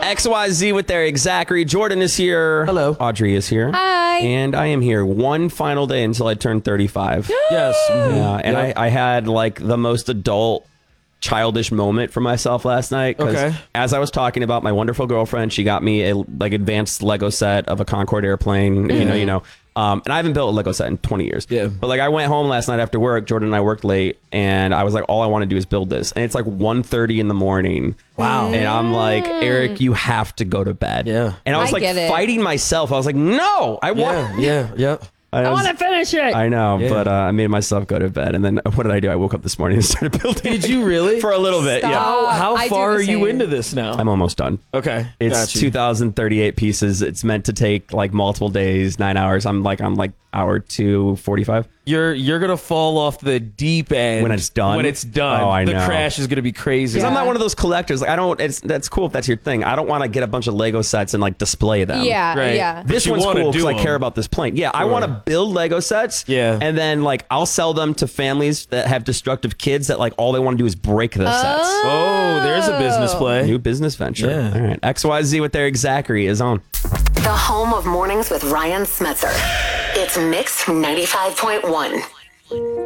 XYZ with Eric Zachary. Jordan is here. Hello. Audrey is here. Hi. And I am here one final day until I turn 35. Yes. Yeah, and I had like the most adult, childish moment for myself last night. Because as I was talking about my wonderful girlfriend, she got me a like advanced Lego set of a Concorde airplane. You know. And I haven't built a Lego set in 20 years. Yeah. But like I went home last night after work. Jordan and I worked late, and I was like, all I want to do is build this. And it's like 1:30 in the morning. Wow. And I'm like, Eric, you have to go to bed. Yeah. And I was like fighting myself. I was like, no, I want. Yeah. I want to finish it. I know, but I made myself go to bed. And then what did I do? I woke up this morning and started building. Did you really? For a little bit, yeah. How I do far the are you same. into this now? I'm almost done. Okay. It's 2,038 pieces. It's meant to take like multiple days, 9 hours. I'm like hour 2:45. You're gonna fall off the deep end When it's done? When it's done, Oh, I the know. crash is gonna be crazy. Because I'm not one of those collectors. Like that's cool if that's your thing. I don't want to get a bunch of Lego sets and like display them. Yeah, Right. yeah. This you one's wanna cool do because I them. care about this plane. Yeah, I want to build Lego sets. Yeah. And then like I'll sell them to families that have destructive kids that like all they want to do is break the sets. Oh, there's a business play. New business venture. Yeah. All right. XYZ with Eric Zachary is on. The home of mornings with Ryan Smetzer. It's Mix 95.1.